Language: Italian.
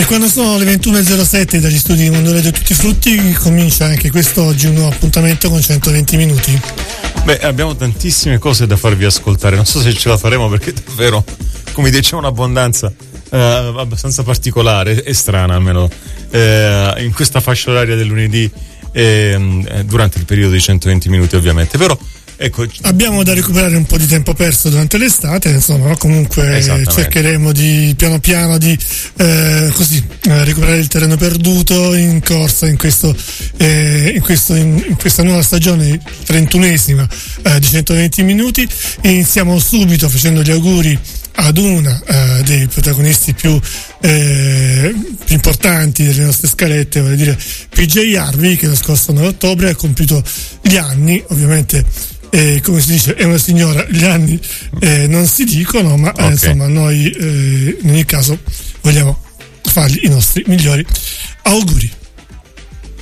E quando sono le 21.07 dagli studi di Mondo Radio Tutti Frutti comincia anche quest'oggi un nuovo appuntamento con 120 minuti. Beh, abbiamo tantissime cose da farvi ascoltare, non so se ce la faremo perché davvero, come dicevo, un'abbondanza abbastanza particolare e strana almeno in questa fascia oraria del lunedì durante il periodo di 120 minuti ovviamente, però ecco, abbiamo da recuperare un po' di tempo perso durante l'estate, insomma, ma comunque cercheremo di piano piano di recuperare il terreno perduto in corsa in questa nuova stagione 31esima di 120 minuti. Iniziamo subito facendo gli auguri ad una dei protagonisti più importanti delle nostre scalette, vale a dire PJ Harvey, che lo scorso 9 ottobre ha compiuto gli anni. Ovviamente come si dice, è una signora, gli anni non si dicono, ma insomma noi in ogni caso vogliamo fargli i nostri migliori auguri.